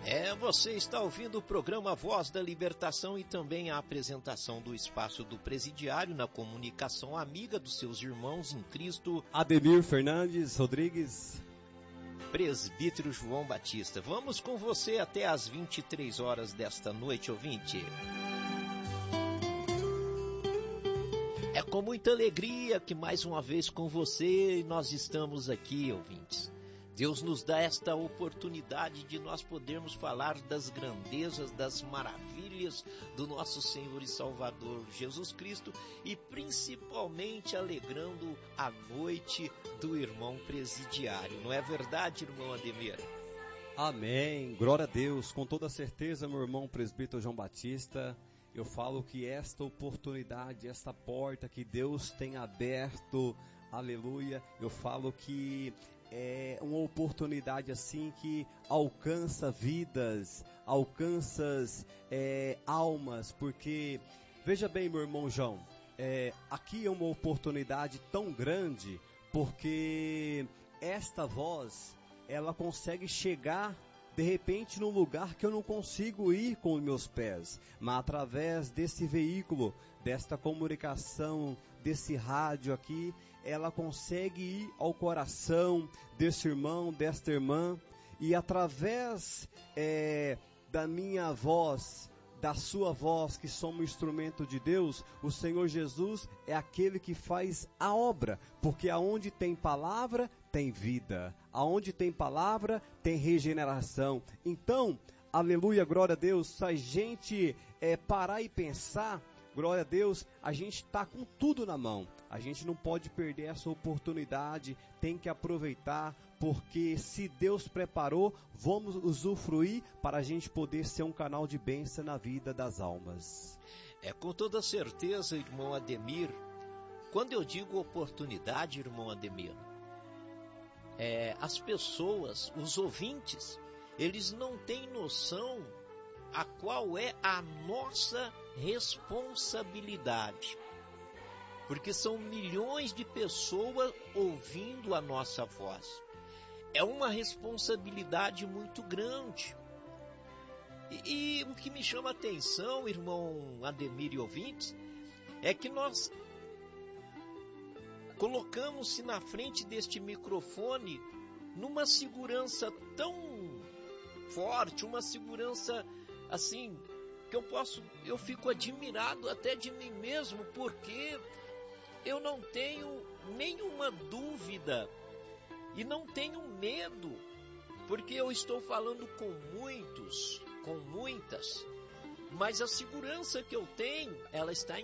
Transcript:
Você está ouvindo o programa Voz da Libertação e também a apresentação do Espaço do Presidiário na comunicação amiga dos seus irmãos em Cristo, Ademir Fernandes Rodrigues, Presbítero João Batista. Vamos com você até às 23 horas desta noite, ouvinte. É com muita alegria que mais uma vez com você nós estamos aqui, ouvintes. Deus nos dá esta oportunidade de nós podermos falar das grandezas, das maravilhas do nosso Senhor e Salvador Jesus Cristo e principalmente alegrando a noite do irmão presidiário. Não é verdade, irmão Ademir? Amém, glória a Deus. Com toda certeza, meu irmão presbítero João Batista, eu falo que esta oportunidade, esta porta que Deus tem aberto, aleluia, eu falo que é uma oportunidade assim que alcança vidas, alcança almas, porque, veja bem, meu irmão João, aqui é uma oportunidade tão grande, porque esta voz, ela consegue chegar de repente num lugar que eu não consigo ir com os meus pés, mas através desse veículo, desta comunicação, desse rádio aqui, ela consegue ir ao coração desse irmão, desta irmã, e através da minha voz, da sua voz, que somos instrumento de Deus, o Senhor Jesus é aquele que faz a obra, porque aonde tem palavra, tem vida, aonde tem palavra, tem regeneração. Então, aleluia, glória a Deus, se a gente parar e pensar, glória a Deus, a gente está com tudo na mão, a gente não pode perder essa oportunidade, tem que aproveitar, porque se Deus preparou, vamos usufruir para a gente poder ser um canal de bênção na vida das almas. Com toda certeza, irmão Ademir, quando eu digo oportunidade, irmão Ademir, as pessoas, os ouvintes, eles não têm noção a qual é a nossa responsabilidade. Porque são milhões de pessoas ouvindo a nossa voz. É uma responsabilidade muito grande. E o que me chama a atenção, irmão Ademir e ouvintes, é que nós colocamos-se na frente deste microfone numa segurança tão forte, uma segurança assim, que eu fico admirado até de mim mesmo, porque eu não tenho nenhuma dúvida e não tenho medo, porque eu estou falando com muitos, com muitas, mas a segurança que eu tenho, ela está em